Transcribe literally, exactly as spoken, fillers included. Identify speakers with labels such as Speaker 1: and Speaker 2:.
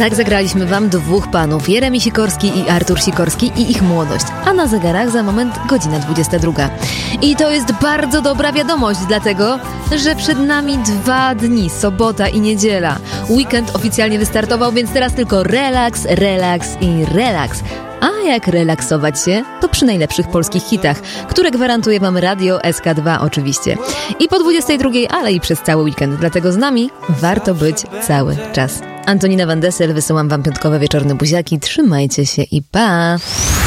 Speaker 1: Tak zagraliśmy wam dwóch panów, Jeremi Sikorski i Artur Sikorski i ich młodość. A na zegarach za moment godzina dwudziesta druga. I to jest bardzo dobra wiadomość, dlatego, że przed nami dwa dni, sobota i niedziela. Weekend oficjalnie wystartował, więc teraz tylko relaks, relaks i relaks. A jak relaksować się, to przy najlepszych polskich hitach, które gwarantuje wam Radio S K dwa oczywiście. I po dwudziestej drugiej, ale i przez cały weekend. Dlatego z nami warto być cały czas. Antonina Van Dessel, wysyłam wam piątkowe wieczorne buziaki. Trzymajcie się i pa!